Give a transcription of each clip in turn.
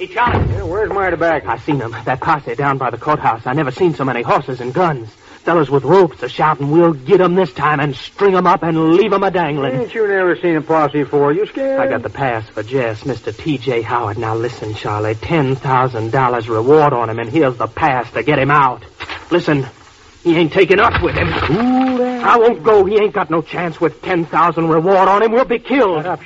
Hey, Charlie. Yeah, where's my tobacco? I seen him. That posse down by the courthouse. I never seen so many horses and guns. Fellas with ropes are shouting, we'll get 'em this time and string 'em up and leave 'em a-dangling. Ain't you never seen a posse before? You scared? I got the pass for Jess, Mr. T.J. Howard. Now listen, Charlie. $10,000 reward on him, and here's the pass to get him out. Listen, he ain't taking us with him. Ooh, there. I won't go. He ain't got no chance with 10,000 reward on him. We'll be killed. Shut up,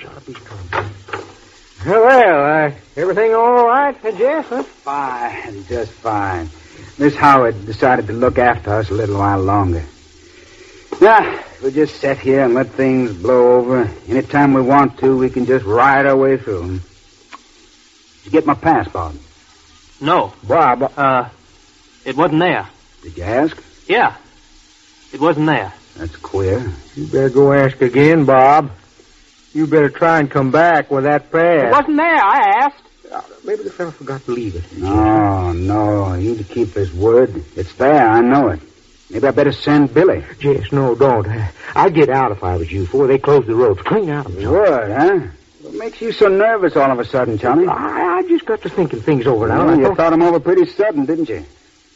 Well, everything all right, Jess, huh? Fine, just fine. Miss Howard decided to look after us a little while longer. Now, we'll just sit here and let things blow over. Anytime we want to, we can just ride our way through them. Did you get my pass, Bob? No. Bob, It wasn't there. Did you ask? Yeah. It wasn't there. That's queer. you better go ask again, Bob. You better try and come back with that pass. It wasn't there, I asked. Maybe the fellow forgot to leave it. No, he'd keep his word. It's there, I know it. Maybe I better send Billy. Jess, no, don't. I'd get out if I was you before they close the roads. Clean out of them. Word, huh? What makes you so nervous all of a sudden, Charlie? I just got to thinking things over now. Well, you thought them over pretty sudden, didn't you?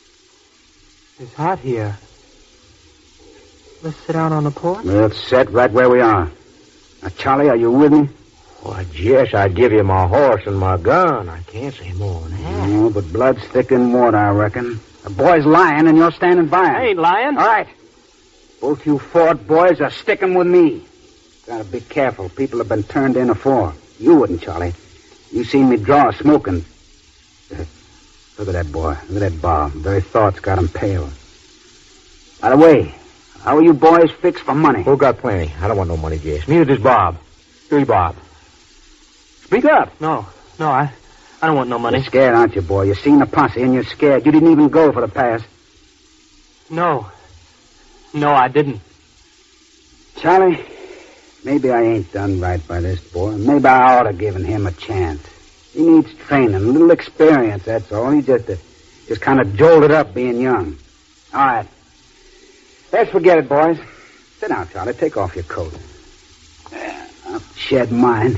It's hot here. Let's sit out on the porch. We'll sit right where we are. Now, Charlie, are you with me? Why, Jess, I'd give you my horse and my gun. I can't say more than that. No, but blood's thicker than water, I reckon. The boy's lying, and you're standing by him. I ain't lying. All right. Both you Ford boys are sticking with me. Gotta be careful. People have been turned in afore. You wouldn't, Charlie. You seen me draw a smoking. Look at that boy. Look at that Bob. Very thoughts got him pale. By the way, how are you boys fixed for money? Who got plenty? I don't want no money, Jess. Neither does Bob. Hey, Bob. Speak up. No, I don't want no money. You're scared, aren't you, boy? You seen the posse and you're scared. You didn't even go for the pass. No, I didn't. Charlie, maybe I ain't done right by this boy. Maybe I ought to given him a chance. He needs training, a little experience, that's all. He just kind of jolted up being young. All right. Let's forget it, boys. Sit down, Charlie. Take off your coat. I'll shed mine.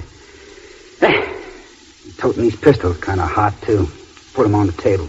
Toting these pistols kind of hot, too. Put them on the table.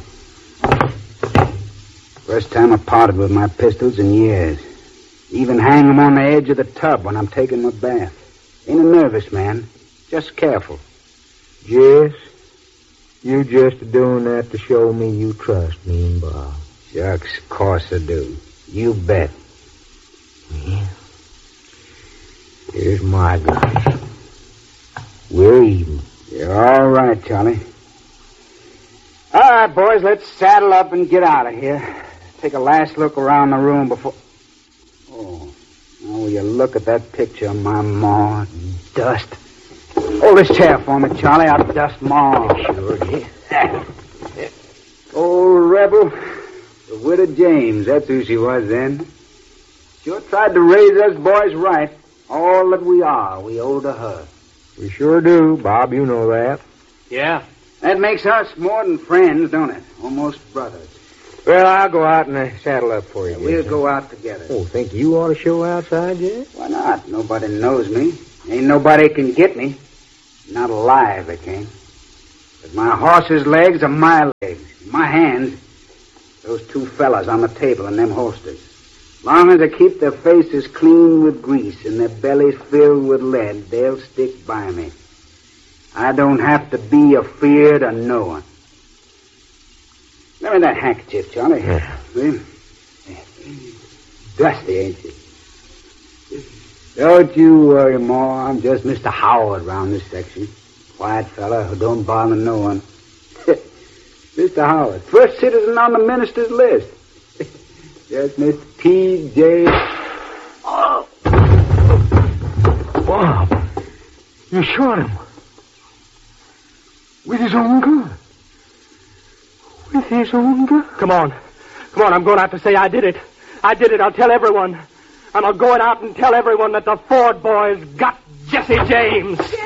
First time I parted with my pistols in years. Even hang them on the edge of the tub when I'm taking my bath. Ain't a nervous man. Just careful. Jess, you just doing that to show me you trust me and Bob. Shucks, of course I do. You bet. Yeah. Here's my guns. We're even. You're all right, Charlie. All right, boys, let's saddle up and get out of here. Take a last look around the room before... Oh, now will you look at that picture of my ma? Dust. Hold this chair for me, Charlie. I'll dust ma. Sure, yeah. Old rebel. The widow James, that's who she was then. Sure tried to raise us boys right. All that we are, we owe to her. We sure do, Bob. You know that. Yeah. That makes us more than friends, don't it? Almost brothers. Well, I'll go out and saddle up for you. We'll Jess. go out together. Oh, think you ought to show outside, Jess? Why not? Nobody knows me. Ain't nobody can get me. Not alive, they can't. But my horse's legs are my legs. My hands, those two fellas on the table and them holsters. Long as they keep their faces clean with grease and their bellies filled with lead, they'll stick by me. I don't have to be afeard of no one. Let me that handkerchief, Charlie. Yeah. Dusty, ain't you? Don't you worry, Ma. I'm just Mr. Howard around this section. Quiet fella who don't bother no one. Mr. Howard, first citizen on the minister's list. Just Mr. T.J. Oh. Bob, you shot him. With his own gun. With his own gun. Come on, I'm going out to say I did it. I'll tell everyone. I'm going out and tell everyone that the Ford boys got Jesse James.